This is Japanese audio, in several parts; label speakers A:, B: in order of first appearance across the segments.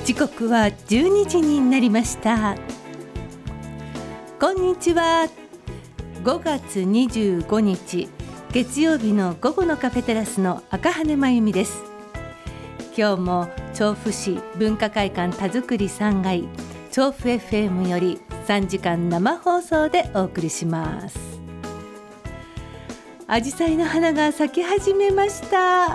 A: 時刻は12時になりました。こんにちは。5月25日月曜日の午後のカフェテラスの赤羽真由美です。今日も調布市文化会館田作り3階調布 FM より3時間生放送でお送りします。アジサイの花が咲き始めました。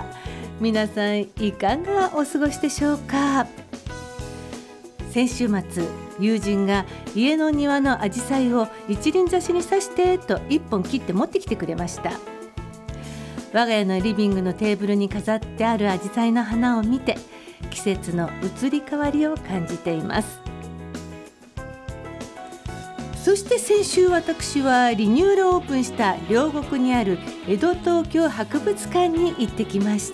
A: 皆さんいかがお過ごしでしょうか。先週末、友人が家の庭のアジサイを一輪挿しに刺してと1本切って持ってきてくれました。我が家のリビングのテーブルに飾ってあるアジサイの花を見て、季節の移り変わりを感じています。そして先週、私はリニューアルオープンした両国にある江戸東京博物館に行ってきました。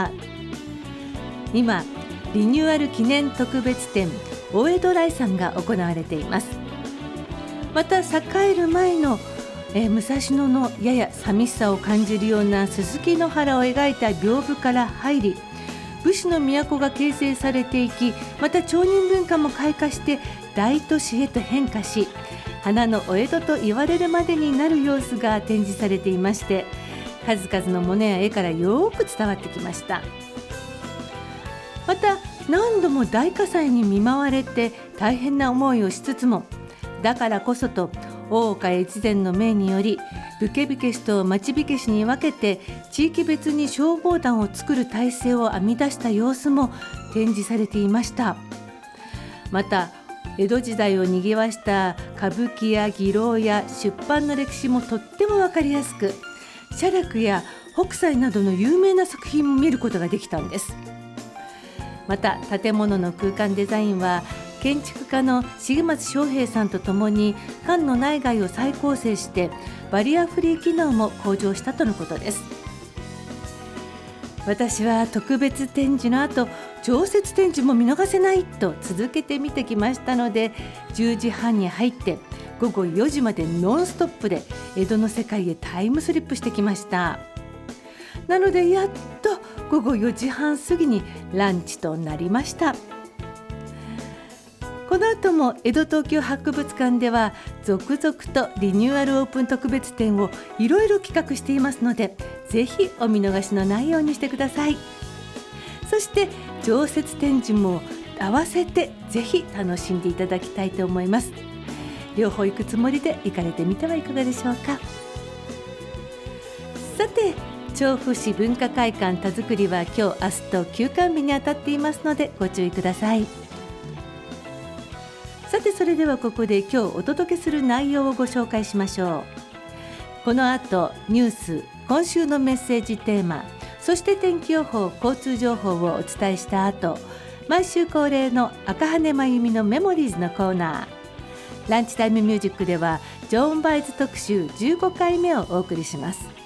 A: 今、リニューアル記念特別展大江戸来さんが行われています。また、栄える前の武蔵野のやや寂しさを感じるようなすすきの原を描いた屏風から入り、武士の都が形成されていき、また町人文化も開花して大都市へと変化し、花のお江戸と言われるまでになる様子が展示されていまして、数々のものや絵からよく伝わってきました。また、何度も大火災に見舞われて大変な思いをしつつも、だからこそと大岡越前の命により武家火消しと町火消しに分けて地域別に消防団を作る体制を編み出した様子も展示されていました。また、江戸時代をにぎわした歌舞伎や妓楼や出版の歴史もとっても分かりやすく、写楽や北斎などの有名な作品も見ることができたんです。また、建物の空間デザインは建築家の重松昌平さんとともに館の内外を再構成してバリアフリー機能も向上したとのことです。私は特別展示の後、常設展示も見逃せないと続けて見てきましたので、10時半に入って午後4時までノンストップで江戸の世界へタイムスリップしてきました。なのでやっと午後4時半過ぎにランチとなりました。この後も江戸東京博物館では続々とリニューアルオープン特別展をいろいろ企画していますので、ぜひお見逃しのないようにしてください。そして常設展示も合わせてぜひ楽しんでいただきたいと思います。両方行くつもりで行かれてみてはいかがでしょうか。さて、調布市文化会館田作りは今日明日と休館日にあたっていますのでご注意ください。さて、それではここで今日お届けする内容をご紹介しましょう。この後ニュース、今週のメッセージテーマ、そして天気予報、交通情報をお伝えした後、毎週恒例の赤羽真由美のメモリーズのコーナー、ランチタイムミュージックではジョーン・バイズ特集15回目をお送りします。